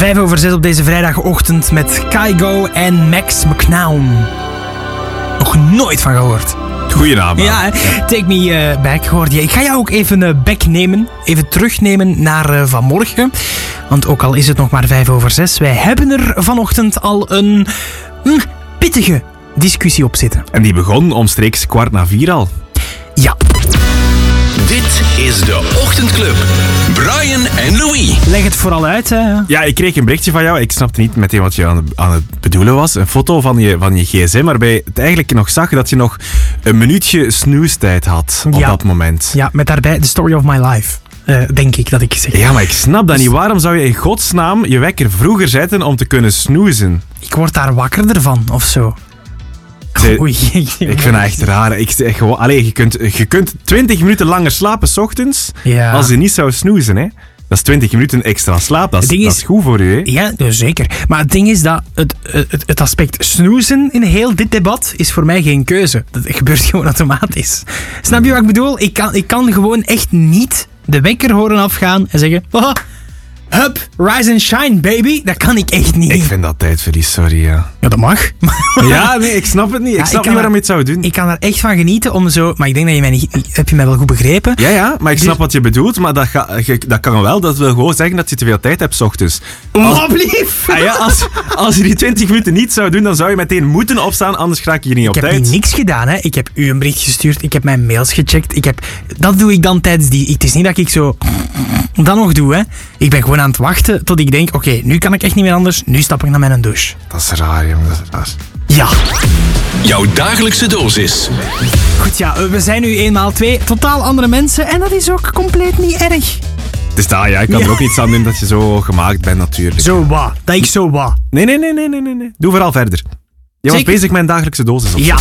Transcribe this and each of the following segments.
5:05 op deze vrijdagochtend met Kygo en Max McCown. Nog nooit van gehoord. Goedenavond. Ja, Take Me Back hoorde je. Ik ga jou ook even back nemen. Even terugnemen naar vanmorgen. Want ook al is het nog maar 5:06, wij hebben er vanochtend al een pittige discussie op zitten. En die begon omstreeks 3:15 al. Ja. Dit is de Ochtendclub. Brian en Louis. Leg het vooral uit. Hè. Ja, ik kreeg een berichtje van jou. Ik snapte niet meteen wat je aan het bedoelen was. Een foto van je gsm, waarbij je het eigenlijk nog zag dat je nog een minuutje snoestijd had op dat moment. Ja, met daarbij The Story of My Life. Denk ik dat ik zeg. Ja, maar ik snap dat niet. Waarom zou je in godsnaam je wekker vroeger zetten om te kunnen snoezen? Ik word daar wakkerder van, of zo. Oei. Ik vind dat echt raar. Je kunt 20 minuten langer slapen 's ochtends als je niet zou snoezen, hè. Dat is 20 minuten extra slaap. Dat is goed voor u, hè? Ja, zeker. Maar het ding is dat het aspect snoezen in heel dit debat is voor mij geen keuze. Dat gebeurt gewoon automatisch. Snap je wat ik bedoel? Ik kan gewoon echt niet de wekker horen afgaan en zeggen... Oh, hup, rise and shine, baby. Dat kan ik echt niet. Ik vind dat tijdverlies, sorry. Ja, dat mag. Ja, nee, ik snap het niet. Ik snap niet waarom je het zou doen. Ik kan er echt van genieten om zo... Maar ik denk dat je mij niet... Heb je mij wel goed begrepen? Ja, maar ik snap wat je bedoelt. Maar dat kan wel. Dat wil gewoon zeggen dat je te veel tijd hebt 's ochtends. Als je die 20 minuten niet zou doen, dan zou je meteen moeten opstaan. Anders raak je hier niet op tijd. Ik heb niks gedaan, hè. Ik heb u een bericht gestuurd. Ik heb mijn mails gecheckt. Dat doe ik dan tijdens die... Het is niet dat ik zo... Dat nog doe, hè. Ik ben gewoon aan het wachten tot ik denk... Oké, nu kan ik echt niet meer anders. Nu stap ik naar mijn douche. Dat is raar, jongen. Dat is raar. Ja. Jouw dagelijkse dosis. Goed, ja. We zijn nu eenmaal twee totaal andere mensen. En dat is ook compleet niet erg. Dus daar, ja, ik kan er ook iets aan doen dat je zo gemaakt bent, natuurlijk. Zo wat? Dat ik zo wat? Nee. Doe vooral verder. Je was bezig met een dagelijkse dosis. Ja.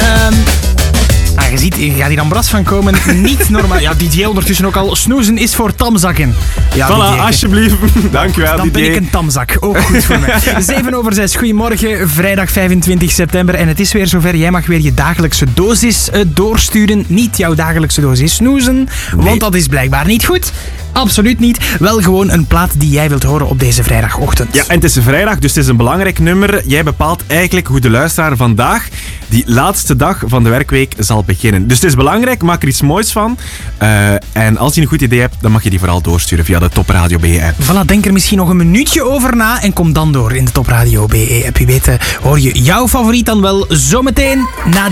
Je ziet, er gaat hier aan bras van komen. Niet normaal. Ja, DJ ondertussen ook al. Snoezen is voor tamzakken. Ja, voilà, DJ, alsjeblieft. Dankjewel, dan DJ. ben ik een tamzak. Ook goed voor mij. 7:06. Goedemorgen, vrijdag 25 september. En het is weer zover. Jij mag weer je dagelijkse dosis doorsturen. Niet jouw dagelijkse dosis snoezen. Want dat is blijkbaar niet goed. Absoluut niet. Wel gewoon een plaat die jij wilt horen op deze vrijdagochtend. Ja, en het is een vrijdag, dus het is een belangrijk nummer. Jij bepaalt eigenlijk hoe de luisteraar vandaag, die laatste dag van de werkweek, zal beginnen. Dus het is belangrijk, maak er iets moois van. En als je een goed idee hebt, dan mag je die vooral doorsturen via de Top Radio BE-app. Voilà, denk er misschien nog een minuutje over na en kom dan door in de Top Radio BE-app. Wie weet hoor je jouw favoriet dan wel zometeen na